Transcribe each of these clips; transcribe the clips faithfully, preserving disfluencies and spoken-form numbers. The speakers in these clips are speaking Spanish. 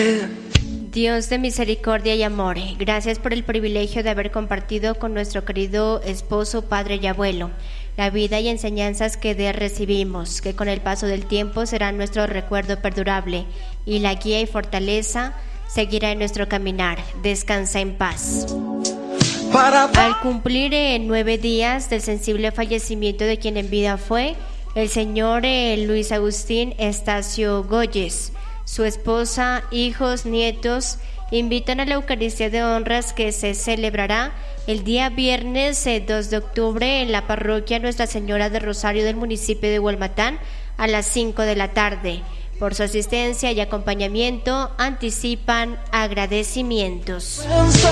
Dios de misericordia y amor, gracias por el privilegio de haber compartido con nuestro querido esposo, padre y abuelo la vida y enseñanzas que de él recibimos, que con el paso del tiempo será nuestro recuerdo perdurable y la guía y fortaleza seguirá en nuestro caminar. Descansa en paz. Al cumplir eh, nueve días del sensible fallecimiento de quien en vida fue el señor eh, Luis Agustín Estacio Goyes, su esposa, hijos, nietos, invitan a la Eucaristía de Honras que se celebrará el día viernes eh, dos de octubre en la parroquia Nuestra Señora de Rosario del municipio de Hualmatán a las cinco de la tarde. Por su asistencia y acompañamiento anticipan agradecimientos.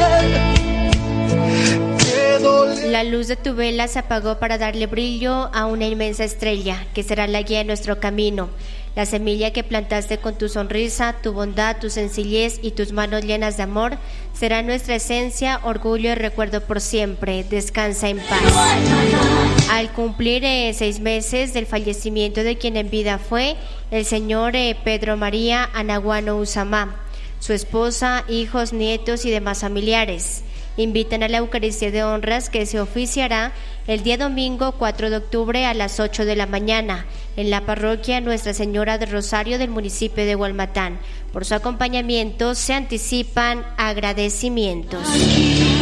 La luz de tu vela se apagó para darle brillo a una inmensa estrella que será la guía de nuestro camino. La semilla que plantaste con tu sonrisa, tu bondad, tu sencillez y tus manos llenas de amor será nuestra esencia, orgullo y recuerdo por siempre. Descansa en paz. Al cumplir eh, seis meses del fallecimiento de quien en vida fue el señor eh, Pedro María Anaguano Usamá, su esposa, hijos, nietos y demás familiares invitan a la Eucaristía de Honras que se oficiará el día domingo cuatro de octubre a las ocho de la mañana en la parroquia Nuestra Señora de Rosario del municipio de Hualmatán. Por su acompañamiento se anticipan agradecimientos.